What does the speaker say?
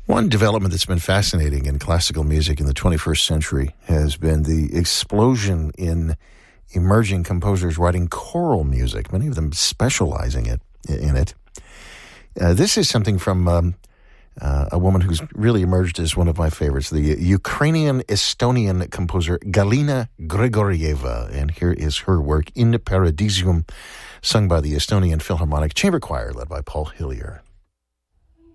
One development that's been fascinating in classical music in the 21st century has been the explosion in emerging composers writing choral music, many of them specializing in it. This is something from a woman who's really emerged as one of my favorites, the Ukrainian-Estonian composer Galina Grigorieva. And here is her work, In Paradisium, sung by the Estonian Philharmonic Chamber Choir, led by Paul Hillier.